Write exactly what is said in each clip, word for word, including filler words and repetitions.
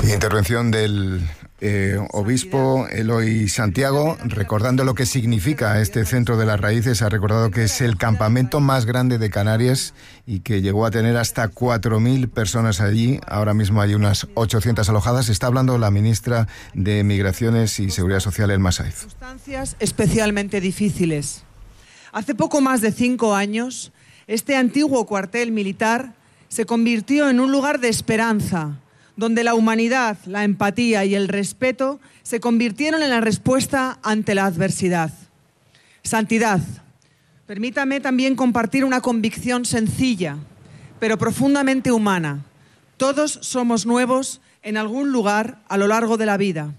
Intervención del eh, obispo Eloy Santiago, recordando lo que significa este Centro de las Raíces. Ha recordado que es el campamento más grande de Canarias y que llegó a tener hasta cuatro mil personas allí. Ahora mismo hay unas ochocientas alojadas. Está hablando la ministra de Migraciones y Seguridad Social, Elma Sáez. Circunstancias especialmente difíciles. Hace poco más de cinco años, este antiguo cuartel militar se convirtió en un lugar de esperanza, donde la humanidad, la empatía y el respeto se convirtieron en la respuesta ante la adversidad. Santidad. Permítame también compartir una convicción sencilla, pero profundamente humana. Todos somos nuevos en algún lugar a lo largo de la vida.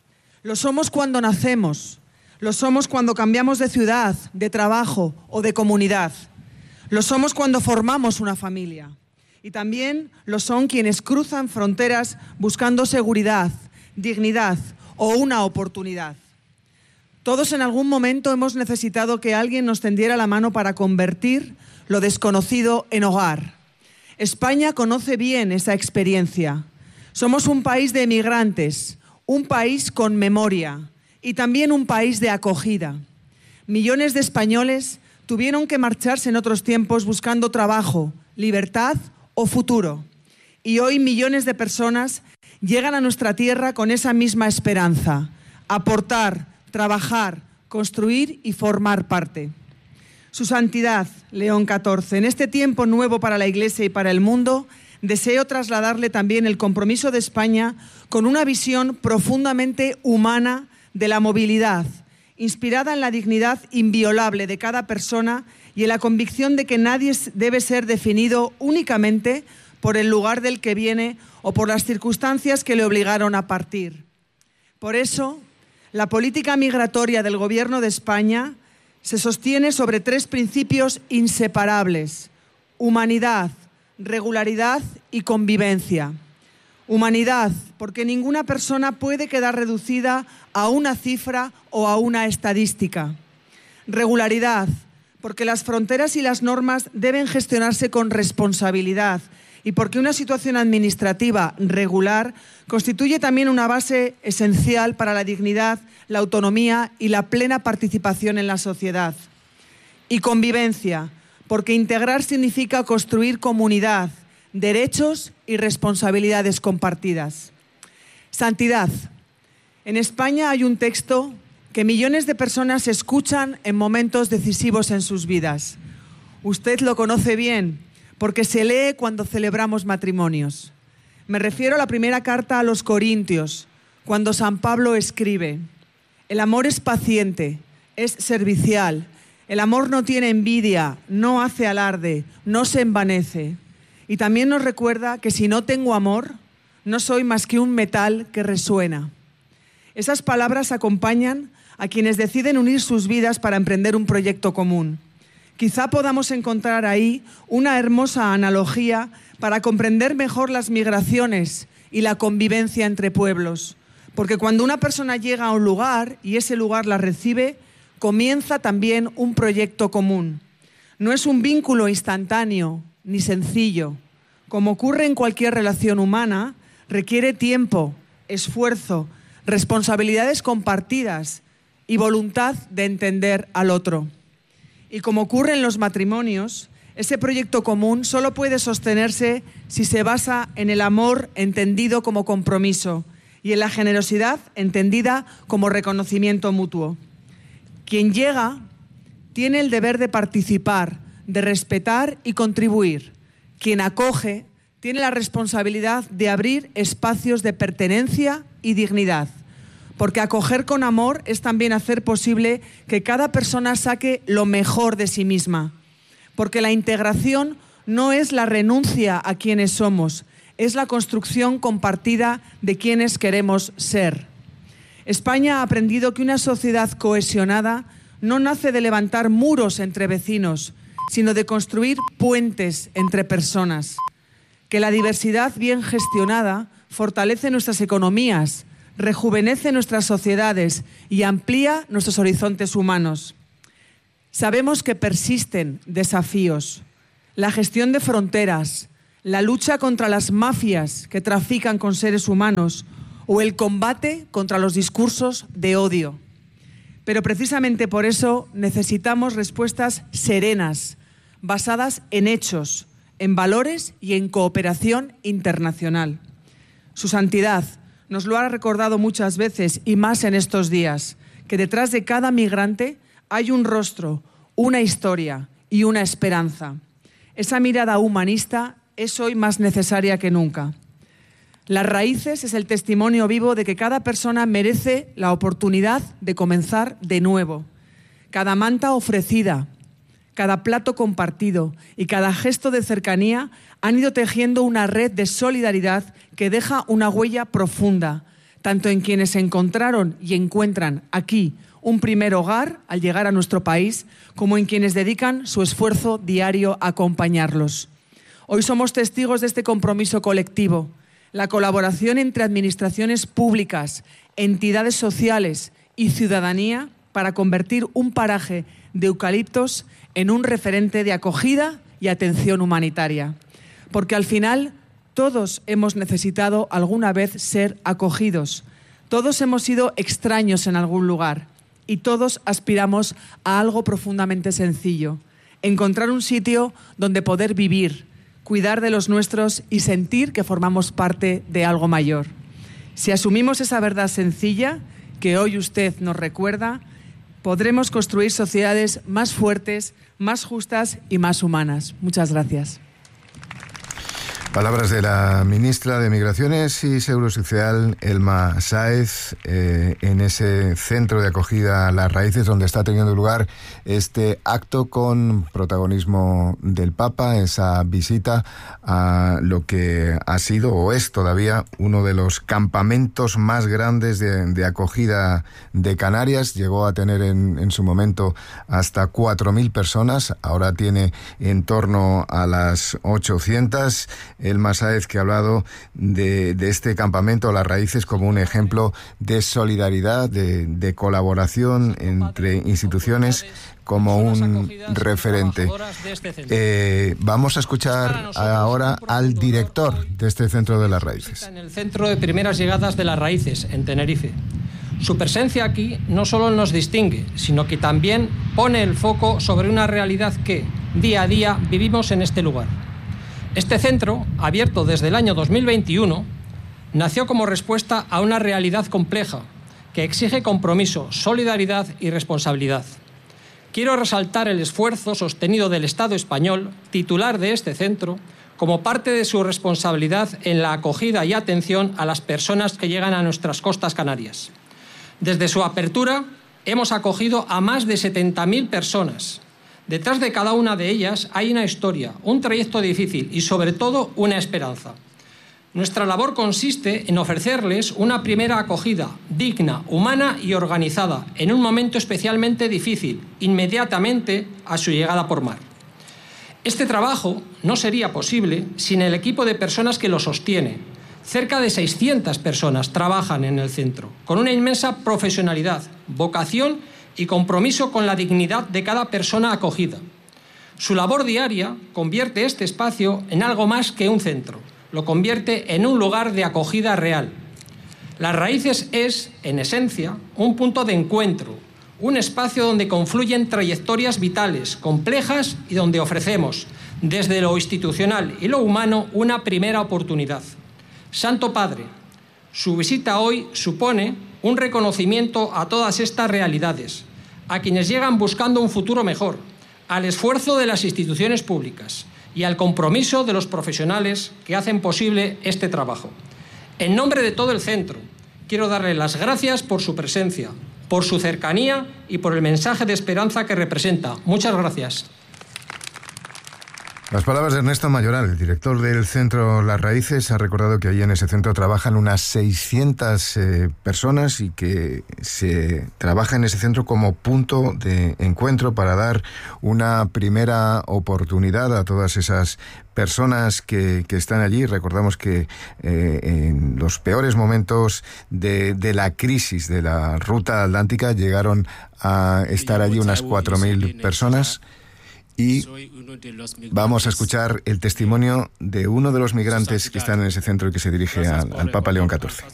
Lo somos cuando nacemos, lo somos cuando cambiamos de ciudad, de trabajo o de comunidad. Lo somos cuando formamos una familia. Y también lo son quienes cruzan fronteras buscando seguridad, dignidad o una oportunidad. Todos en algún momento hemos necesitado que alguien nos tendiera la mano para convertir lo desconocido en hogar. España conoce bien esa experiencia. Somos un país de emigrantes, un país con memoria y también un país de acogida. Millones de españoles tuvieron que marcharse en otros tiempos buscando trabajo, libertad o futuro. Y hoy millones de personas llegan a nuestra tierra con esa misma esperanza: aportar, trabajar, construir y formar parte. Su Santidad, León catorce, en este tiempo nuevo para la Iglesia y para el mundo, deseo trasladarle también el compromiso de España con una visión profundamente humana de la movilidad, inspirada en la dignidad inviolable de cada persona y en la convicción de que nadie debe ser definido únicamente por el lugar del que viene o por las circunstancias que le obligaron a partir. Por eso, la política migratoria del Gobierno de España se sostiene sobre tres principios inseparables: humanidad, regularidad y convivencia. Humanidad, porque ninguna persona puede quedar reducida a una cifra o a una estadística. Regularidad, porque las fronteras y las normas deben gestionarse con responsabilidad y porque una situación administrativa regular constituye también una base esencial para la dignidad, la autonomía y la plena participación en la sociedad. Y convivencia, porque integrar significa construir comunidad, derechos y responsabilidades compartidas. Santidad. En España hay un texto que millones de personas escuchan en momentos decisivos en sus vidas. Usted lo conoce bien, porque se lee cuando celebramos matrimonios. Me refiero a la primera carta a los Corintios, cuando San Pablo escribe: el amor es paciente, es servicial, el amor no tiene envidia, no hace alarde, no se envanece. Y también nos recuerda que si no tengo amor, no soy más que un metal que resuena. Esas palabras acompañan a quienes deciden unir sus vidas para emprender un proyecto común. Quizá podamos encontrar ahí una hermosa analogía para comprender mejor las migraciones y la convivencia entre pueblos. Porque cuando una persona llega a un lugar y ese lugar la recibe, comienza también un proyecto común. No es un vínculo instantáneo ni sencillo. Como ocurre en cualquier relación humana, requiere tiempo, esfuerzo, responsabilidades compartidas y voluntad de entender al otro. Y como ocurre en los matrimonios, ese proyecto común solo puede sostenerse si se basa en el amor entendido como compromiso y en la generosidad entendida como reconocimiento mutuo. Quien llega tiene el deber de participar, de respetar y contribuir. Quien acoge tiene la responsabilidad de abrir espacios de pertenencia y dignidad. Porque acoger con amor es también hacer posible que cada persona saque lo mejor de sí misma. Porque la integración no es la renuncia a quienes somos, es la construcción compartida de quienes queremos ser. España ha aprendido que una sociedad cohesionada no nace de levantar muros entre vecinos, sino de construir puentes entre personas. Que la diversidad bien gestionada fortalece nuestras economías, rejuvenece nuestras sociedades y amplía nuestros horizontes humanos. Sabemos que persisten desafíos: la gestión de fronteras, la lucha contra las mafias que trafican con seres humanos o el combate contra los discursos de odio. Pero precisamente por eso necesitamos respuestas serenas, basadas en hechos, en valores y en cooperación internacional. Su Santidad nos lo ha recordado muchas veces y más en estos días, que detrás de cada migrante hay un rostro, una historia y una esperanza. Esa mirada humanista es hoy más necesaria que nunca. Las Raíces es el testimonio vivo de que cada persona merece la oportunidad de comenzar de nuevo. Cada manta ofrecida, cada plato compartido y cada gesto de cercanía han ido tejiendo una red de solidaridad que deja una huella profunda, tanto en quienes se encontraron y encuentran aquí un primer hogar al llegar a nuestro país, como en quienes dedican su esfuerzo diario a acompañarlos. Hoy somos testigos de este compromiso colectivo, la colaboración entre administraciones públicas, entidades sociales y ciudadanía para convertir un paraje de eucaliptos en un referente de acogida y atención humanitaria. Porque al final todos hemos necesitado alguna vez ser acogidos, todos hemos sido extraños en algún lugar y todos aspiramos a algo profundamente sencillo, encontrar un sitio donde poder vivir, cuidar de los nuestros y sentir que formamos parte de algo mayor. Si asumimos esa verdad sencilla que hoy usted nos recuerda, podremos construir sociedades más fuertes, más justas y más humanas. Muchas gracias. Palabras de la ministra de Migraciones y Seguro Social, Elma Sáez, eh, en ese centro de acogida Las Raíces, donde está teniendo lugar este acto con protagonismo del Papa, esa visita a lo que ha sido o es todavía uno de los campamentos más grandes de, de acogida de Canarias. Llegó a tener en, en su momento hasta cuatro mil personas, ahora tiene en torno a las ochocientas. Elma Sáez, que ha hablado de, de este campamento Las Raíces como un ejemplo de solidaridad, de, de colaboración entre instituciones, como un referente. Eh, vamos a escuchar ahora al director de este centro de Las Raíces. En el centro de primeras llegadas de Las Raíces, en Tenerife. Su presencia aquí no solo nos distingue, sino que también pone el foco sobre una realidad que, día a día, vivimos en este lugar. Este centro, abierto desde el año dos mil veintiuno, nació como respuesta a una realidad compleja que exige compromiso, solidaridad y responsabilidad. Quiero resaltar el esfuerzo sostenido del Estado español, titular de este centro, como parte de su responsabilidad en la acogida y atención a las personas que llegan a nuestras costas canarias. Desde su apertura, hemos acogido a más de setenta mil personas. Detrás de cada una de ellas hay una historia, un trayecto difícil y, sobre todo, una esperanza. Nuestra labor consiste en ofrecerles una primera acogida digna, humana y organizada en un momento especialmente difícil, inmediatamente a su llegada por mar. Este trabajo no sería posible sin el equipo de personas que lo sostiene. Cerca de seiscientas personas trabajan en el centro, con una inmensa profesionalidad, vocación y compromiso con la dignidad de cada persona acogida. Su labor diaria convierte este espacio en algo más que un centro, lo convierte en un lugar de acogida real. Las Raíces es, en esencia, un punto de encuentro, un espacio donde confluyen trayectorias vitales, complejas y donde ofrecemos, desde lo institucional y lo humano, una primera oportunidad. Santo Padre, su visita hoy supone un reconocimiento a todas estas realidades, a quienes llegan buscando un futuro mejor, al esfuerzo de las instituciones públicas y al compromiso de los profesionales que hacen posible este trabajo. En nombre de todo el centro, quiero darle las gracias por su presencia, por su cercanía y por el mensaje de esperanza que representa. Muchas gracias. Las palabras de Ernesto Mayoral, el director del centro Las Raíces, ha recordado que allí en ese centro trabajan unas seiscientas eh, personas y que se trabaja en ese centro como punto de encuentro para dar una primera oportunidad a todas esas personas que, que están allí. Recordamos que eh, en los peores momentos de, de la crisis de la ruta atlántica llegaron a estar allí unas cuatro mil personas. Y vamos a escuchar el testimonio de uno de los migrantes que están en ese centro y que se dirige al, al Papa León catorce.